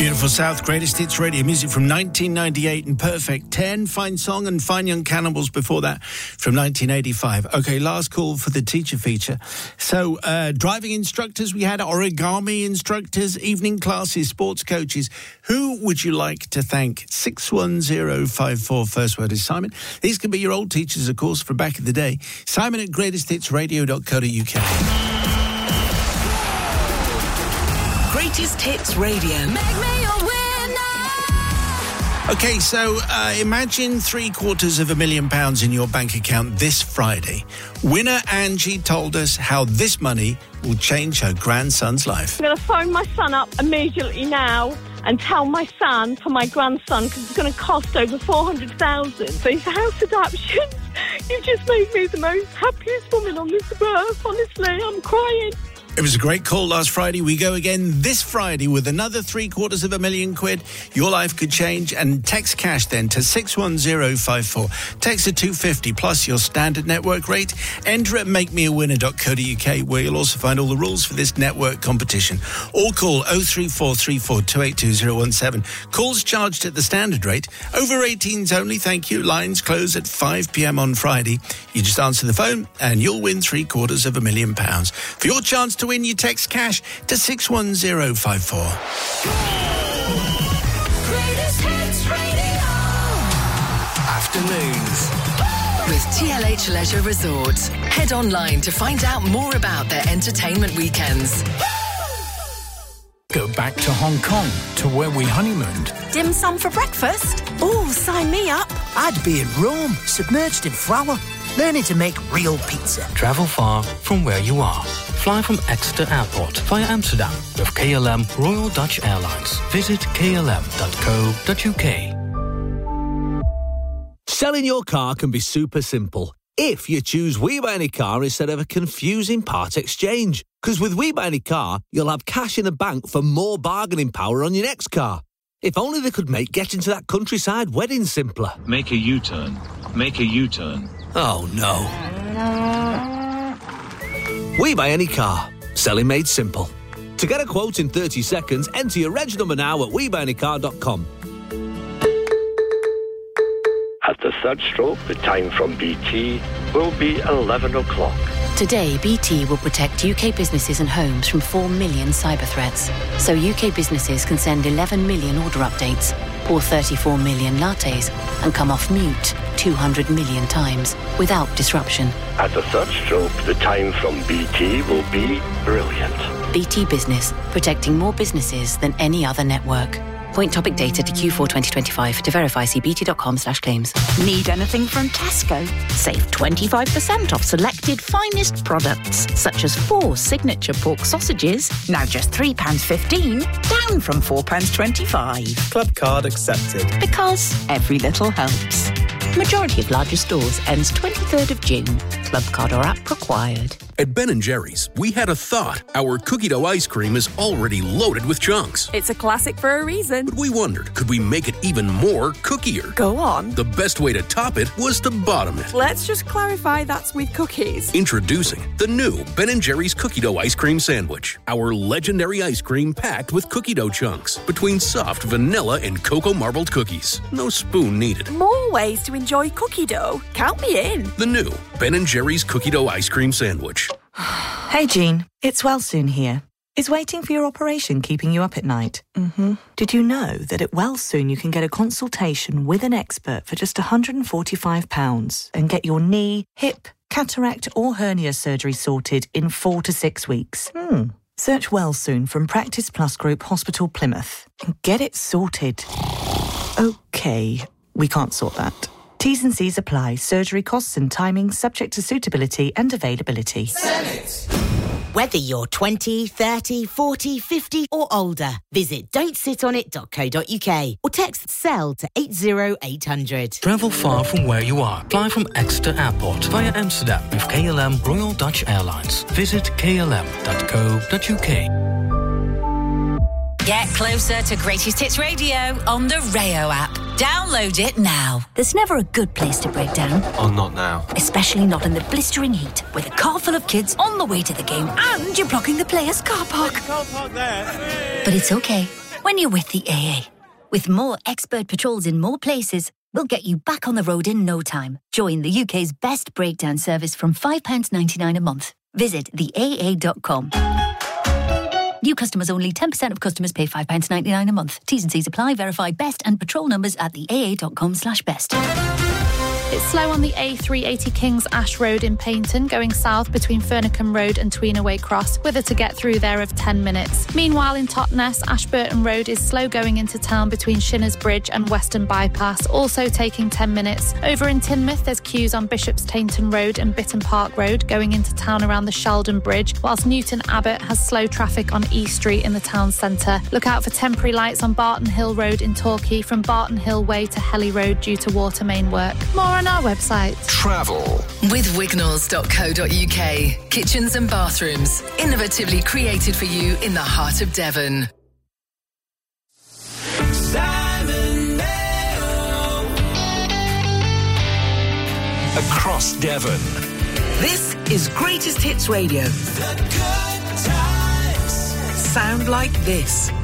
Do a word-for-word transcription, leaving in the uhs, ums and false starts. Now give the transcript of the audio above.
Beautiful South, greatest hits radio music from nineteen ninety-eight and Perfect ten, Fine Song and Fine Young Cannibals before that from nineteen eighty-five. Okay, last call for the teacher feature. So, uh, driving instructors, we had origami instructors, evening classes, sports coaches. Who would you like to thank? six one zero five four, first word is Simon. These can be your old teachers, of course, from back in the day. Simon at greatest hits radio dot co dot uk. Greatest Hits Radio. Make me a winner. Okay, so uh, imagine three quarters of a million pounds in your bank account this Friday. Winner Angie told us how this money will change her grandson's life. I'm going to phone my son up immediately now and tell my son for my grandson, because it's going to cost over four hundred thousand pounds. So his house adoptions, you've just made me the most happiest woman on this earth. Honestly, I'm crying. It was a great call last Friday. We go again this Friday with another three quarters of a million quid. Your life could change. And text cash then to six one zero five four. Text at two fifty plus your standard network rate. Enter at make me a winner dot co dot uk, where you'll also find all the rules for this network competition. Or call oh three four three four two eight two zero one seven. Calls charged at the standard rate. Over eighteens only, thank you. Lines close at five p.m. on Friday. You just answer the phone and you'll win three quarters of a million pounds. For your chance to win, you text cash to six one zero five four. Greatest Hits Radio. Afternoons With T L H Leisure Resorts. Head online to find out more about their entertainment weekends. go back to Hong Kong, to where we honeymooned. Dim sum for breakfast? Oh, sign me up. I'd be in Rome, submerged in flour, learning to make real pizza. Travel far from where you are. Fly from Exeter Airport via Amsterdam with K L M Royal Dutch Airlines. Visit k l m dot co dot u k. Selling your car can be super simple if you choose We Buy Any Car instead of a confusing part exchange. Because with We Buy Any Car, you'll have cash in the bank for more bargaining power on your next car. If only they could make getting to that countryside wedding simpler. Make a U-turn. Make a U-turn. Oh, no. We Buy Any Car. Selling made simple. To get a quote in thirty seconds, enter your reg number now at we buy any car dot com. At the third stroke, the time from B T will be eleven o'clock. Today, B T will protect U K businesses and homes from four million cyber threats. So U K businesses can send eleven million order updates, pour thirty-four million lattes, and come off mute two hundred million times without disruption. At the third stroke, the time from B T will be brilliant. B T Business, protecting more businesses than any other network. Point topic data to Q four twenty twenty-five. To verify, see bt.com slash claims. Need anything from Tesco? Save twenty-five percent off selected finest products, such as four signature pork sausages, now just three pounds fifteen, down from four pounds twenty-five. Club card accepted. Because every little helps. Majority of larger stores ends twenty-third of June. Club card or app required. At Ben and Jerry's, we had a thought. Our cookie dough ice cream is already loaded with chunks. It's a classic for a reason. But we wondered, could we make it even more cookier? Go on. The best way to top it was to bottom it. Let's just clarify that's with cookies. Introducing the new Ben and Jerry's cookie dough ice cream sandwich. Our legendary ice cream packed with cookie dough chunks between soft vanilla and cocoa marbled cookies. No spoon needed. More ways to enjoy cookie dough. Count me in. The new Ben and Jerry's cookie dough ice cream sandwich. Hey, Jean. It's Wellsoon here. Is waiting for your operation keeping you up at night? Mm-hmm. Did you know that at Wellsoon you can get a consultation with an expert for just one hundred forty-five pounds and get your knee, hip, cataract or hernia surgery sorted in four to six weeks? Hmm. Search Wellsoon from Practice Plus Group Hospital Plymouth and get it sorted. OK, we can't sort that. T's and C's apply. Surgery costs and timing subject to suitability and availability. Senate. Whether you're twenty, thirty, forty, fifty or older, visit don't sit on it dot co dot u k or text SELL to eight zero eight hundred. Travel far from where you are. Fly from Exeter Airport via Amsterdam with K L M Royal Dutch Airlines. Visit k l m dot co dot u k. Get closer to Greatest Hits Radio on the Rayo app. Download it now. There's never a good place to break down. Oh, not now. Especially not in the blistering heat, with a car full of kids on the way to the game and you're blocking the players' car park. Car park there. But it's okay, when you're with the A A. With more expert patrols in more places, we'll get you back on the road in no time. Join the U K's best breakdown service from five pounds ninety-nine a month. Visit the A A dot com. New customers only. ten percent of customers pay five pounds ninety-nine a month. T's and C's apply. Verify best and patrol numbers at the A A dot com slash best. It's slow on the A three eighty Kings Ash Road in Paignton, going south between Furnicombe Road and Tweenaway Cross, with a to get through there of ten minutes. Meanwhile, in Totnes, Ashburton Road is slow going into town between Shinners Bridge and Western Bypass, also taking ten minutes. Over in Teignmouth, there's queues on Bishop's Tainton Road and Bitton Park Road, going into town around the Sheldon Bridge, whilst Newton Abbot has slow traffic on E Street in the town centre. Look out for temporary lights on Barton Hill Road in Torquay from Barton Hill Way to Helly Road due to water main work. More on our website. Travel with wignalls dot co dot uk. Kitchens and bathrooms, innovatively created for you in the heart of Devon. Across Devon. This is Greatest Hits Radio. The good times sound like this.